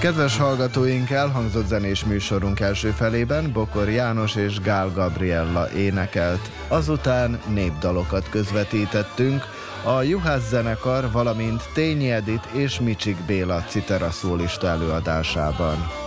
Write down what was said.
Kedves hallgatóink, elhangzott zenés műsorunk első felében Bokor János és Gál Gabriella énekelt. Azután népdalokat közvetítettünk a Juhász zenekar, valamint Tényi Edit és Micsik Béla citera szólista előadásában.